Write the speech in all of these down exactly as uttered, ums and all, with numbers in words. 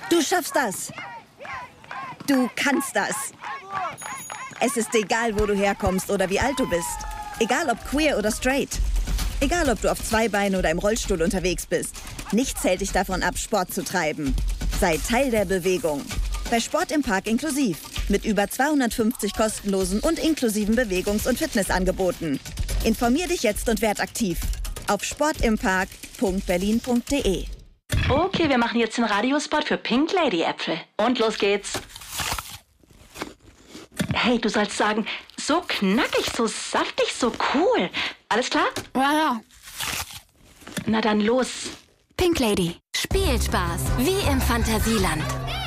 Du schaffst das. Du kannst das. Es ist egal, wo du herkommst oder wie alt du bist. Egal ob queer oder straight. Egal ob du auf zwei Beinen oder im Rollstuhl unterwegs bist. Nichts hält dich davon ab, Sport zu treiben. Sei Teil der Bewegung. Bei Sport im Park inklusiv. Mit über zweihundertfünfzig kostenlosen und inklusiven Bewegungs- und Fitnessangeboten. Informier dich jetzt und werd aktiv. Auf sportimpark punkt berlin punkt de. Okay, wir machen jetzt den Radiospot für Pink Lady Äpfel. Und los geht's. Hey, du sollst sagen, so knackig, so saftig, so cool. Alles klar? Ja, ja. Na dann los. Pink Lady. Spielspaß wie im Fantasieland.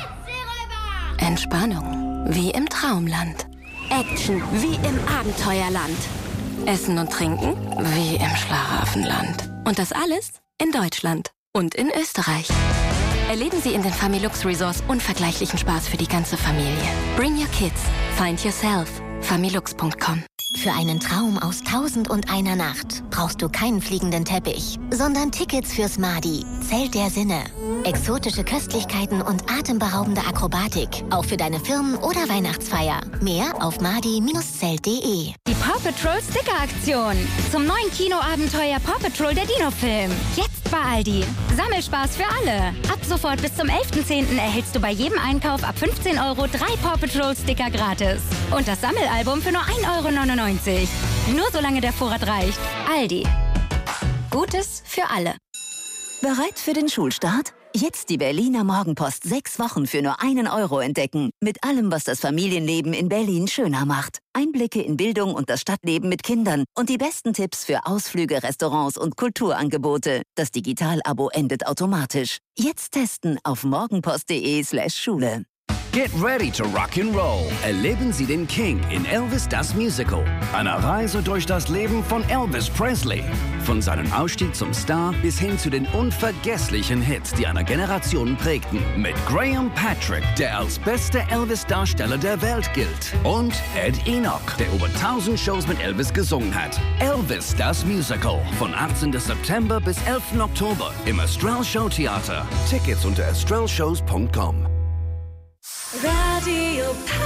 Entspannung wie im Traumland. Action wie im Abenteuerland. Essen und Trinken wie im Schlaraffenland. Und das alles in Deutschland und in Österreich. Erleben Sie in den Familux Resorts unvergleichlichen Spaß für die ganze Familie. Bring your kids. Find yourself. familux punkt com. Für einen Traum aus Tausend und einer Nacht brauchst du keinen fliegenden Teppich, sondern Tickets fürs Madi, Zelt der Sinne. Exotische Köstlichkeiten und atemberaubende Akrobatik, auch für deine Firmen- oder Weihnachtsfeier. Mehr auf madi Zelt punkt de. Die Paw Patrol Sticker-Aktion zum neuen Kinoabenteuer Paw Patrol der Dino-Film. Jetzt bei Aldi. Sammelspaß für alle. Ab sofort bis zum elften zehnten erhältst du bei jedem Einkauf ab fünfzehn Euro drei Paw Patrol Sticker gratis. Und das Sammelalbum für nur ein Euro neunundneunzig. Nur solange der Vorrat reicht. Aldi. Gutes für alle. Bereit für den Schulstart? Jetzt die Berliner Morgenpost sechs Wochen für nur einen Euro entdecken. Mit allem, was das Familienleben in Berlin schöner macht. Einblicke in Bildung und das Stadtleben mit Kindern. Und die besten Tipps für Ausflüge, Restaurants und Kulturangebote. Das Digital-Abo endet automatisch. Jetzt testen auf morgenpost.de slash Schule. Get ready to rock and roll. Erleben Sie den King in Elvis das Musical. Eine Reise durch das Leben von Elvis Presley. Von seinem Ausstieg zum Star bis hin zu den unvergesslichen Hits, die eine Generation prägten. Mit Graham Patrick, der als bester Elvis-Darsteller der Welt gilt. Und Ed Enoch, der über tausend Shows mit Elvis gesungen hat. Elvis das Musical. Von achtzehnten September bis elften Oktober im Astral Show Theater. Tickets unter astral shows punkt com. Radio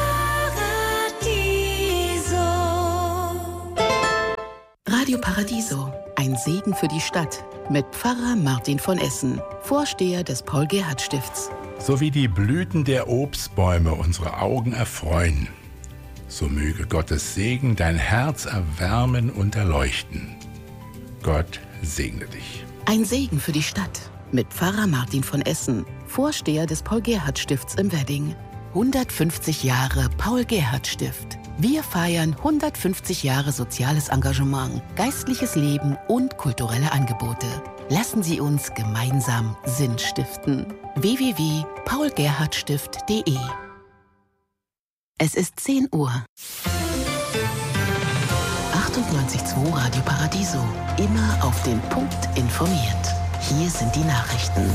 Paradiso. Radio Paradiso, ein Segen für die Stadt. Mit Pfarrer Martin von Essen, Vorsteher des Paul-Gerhardt-Stifts. So wie die Blüten der Obstbäume unsere Augen erfreuen, so möge Gottes Segen dein Herz erwärmen und erleuchten. Gott segne dich. Ein Segen für die Stadt. Mit Pfarrer Martin von Essen, Vorsteher des Paul-Gerhardt-Stifts im Wedding. hundertfünfzig Jahre Paul-Gerhardt-Stift. Wir feiern hundertfünfzig Jahre soziales Engagement, geistliches Leben und kulturelle Angebote. Lassen Sie uns gemeinsam Sinn stiften. w w w punkt paul gerhardt stift punkt de. Es ist zehn Uhr. achtundneunzig Komma zwei Radio Paradiso. Immer auf den Punkt informiert. Hier sind die Nachrichten.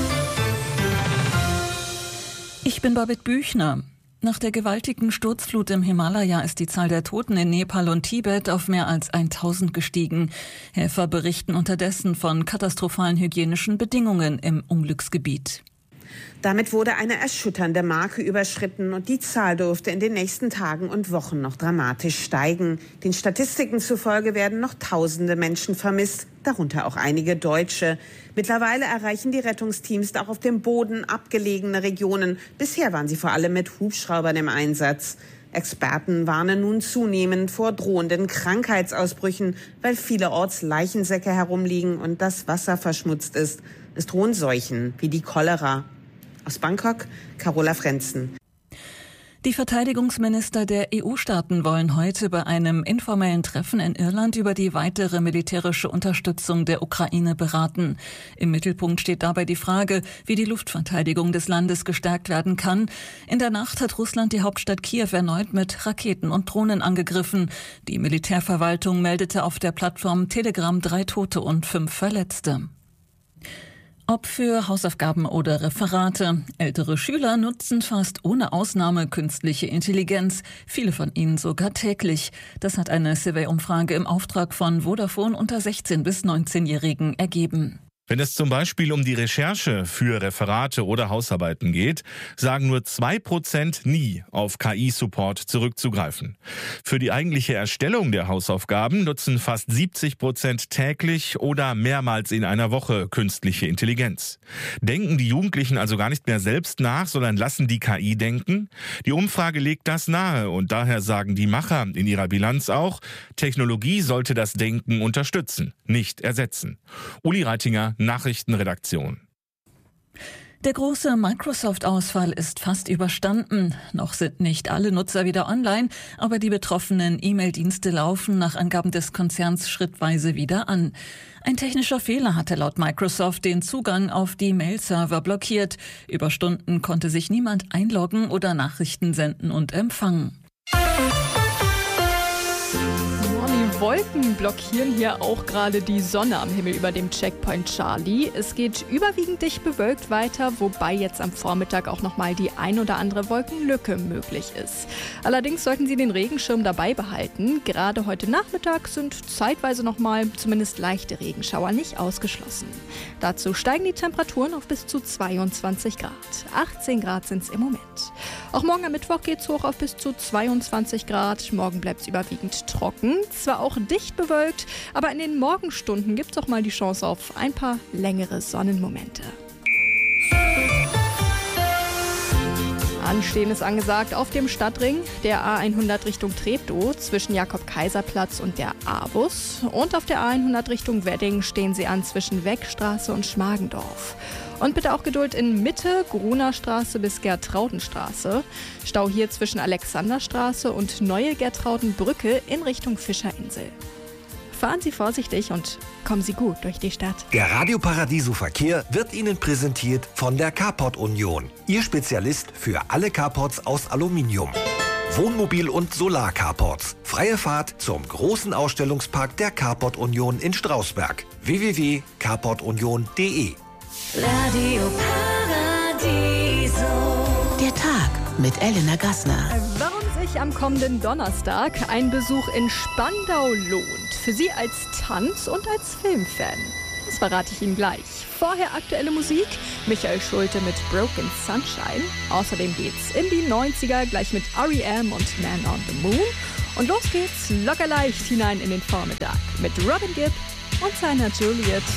Ich bin Babette Büchner. Nach der gewaltigen Sturzflut im Himalaya ist die Zahl der Toten in Nepal und Tibet auf mehr als tausend gestiegen. Helfer berichten unterdessen von katastrophalen hygienischen Bedingungen im Unglücksgebiet. Damit wurde eine erschütternde Marke überschritten und die Zahl dürfte in den nächsten Tagen und Wochen noch dramatisch steigen. Den Statistiken zufolge werden noch tausende Menschen vermisst, darunter auch einige Deutsche. Mittlerweile erreichen die Rettungsteams auch auf dem Boden abgelegene Regionen. Bisher waren sie vor allem mit Hubschraubern im Einsatz. Experten warnen nun zunehmend vor drohenden Krankheitsausbrüchen, weil vielerorts Leichensäcke herumliegen und das Wasser verschmutzt ist. Es drohen Seuchen wie die Cholera. Aus Bangkok, Carola Frenzen. Die Verteidigungsminister der E U-Staaten wollen heute bei einem informellen Treffen in Irland über die weitere militärische Unterstützung der Ukraine beraten. Im Mittelpunkt steht dabei die Frage, wie die Luftverteidigung des Landes gestärkt werden kann. In der Nacht hat Russland die Hauptstadt Kiew erneut mit Raketen und Drohnen angegriffen. Die Militärverwaltung meldete auf der Plattform Telegram drei Tote und fünf Verletzte. Ob für Hausaufgaben oder Referate, ältere Schüler nutzen fast ohne Ausnahme künstliche Intelligenz, viele von ihnen sogar täglich. Das hat eine Survey-Umfrage im Auftrag von Vodafone unter sechzehn- bis neunzehnjährigen ergeben. Wenn es zum Beispiel um die Recherche für Referate oder Hausarbeiten geht, sagen nur zwei Prozent nie auf K I-Support zurückzugreifen. Für die eigentliche Erstellung der Hausaufgaben nutzen fast siebzig Prozent täglich oder mehrmals in einer Woche künstliche Intelligenz. Denken die Jugendlichen also gar nicht mehr selbst nach, sondern lassen die K I denken? Die Umfrage legt das nahe und daher sagen die Macher in ihrer Bilanz auch, Technologie sollte das Denken unterstützen, nicht ersetzen. Uli Reitinger, Nachrichtenredaktion. Der große Microsoft-Ausfall ist fast überstanden. Noch sind nicht alle Nutzer wieder online, aber die betroffenen E-Mail-Dienste laufen nach Angaben des Konzerns schrittweise wieder an. Ein technischer Fehler hatte laut Microsoft den Zugang auf die Mail-Server blockiert. Über Stunden konnte sich niemand einloggen oder Nachrichten senden und empfangen. Wolken blockieren hier auch gerade die Sonne am Himmel über dem Checkpoint Charlie. Es geht überwiegend dicht bewölkt weiter, wobei jetzt am Vormittag auch nochmal die ein oder andere Wolkenlücke möglich ist. Allerdings sollten Sie den Regenschirm dabei behalten. Gerade heute Nachmittag sind zeitweise nochmal zumindest leichte Regenschauer nicht ausgeschlossen. Dazu steigen die Temperaturen auf bis zu zweiundzwanzig Grad. achtzehn Grad sind es im Moment. Auch morgen am Mittwoch geht es hoch auf bis zu zweiundzwanzig Grad. Morgen bleibt es überwiegend trocken. Zwar auch dicht bewölkt, aber in den Morgenstunden gibt es auch mal die Chance auf ein paar längere Sonnenmomente. Anstehen ist angesagt auf dem Stadtring, der A hundert Richtung Treptow zwischen Jakob-Kaiser-Platz und der A-Bus. Und auf der A hundert Richtung Wedding stehen sie an zwischen Weckstraße und Schmargendorf. Und bitte auch Geduld in Mitte, Grunerstraße bis Gertraudenstraße. Stau hier zwischen Alexanderstraße und Neue Gertraudenbrücke in Richtung Fischerinsel. Fahren Sie vorsichtig und kommen Sie gut durch die Stadt. Der Radio Paradiso Verkehr wird Ihnen präsentiert von der Carport Union. Ihr Spezialist für alle Carports aus Aluminium. Wohnmobil- und Solar-Carports. Freie Fahrt zum großen Ausstellungspark der Carport Union in Strausberg. w w w punkt carport union punkt d e Radio Paradiso. Der Tag mit Elena Gassner. Warum sich am kommenden Donnerstag ein Besuch in Spandau lohnt. Für Sie als Tanz- und als Filmfan. Das verrate ich Ihnen gleich. Vorher aktuelle Musik. Michael Schulte mit Broken Sunshine. Außerdem geht's in die neunziger, gleich mit R E M und Man on the Moon. Und los geht's locker leicht hinein in den Vormittag mit Robin Gibb und seiner Juliet.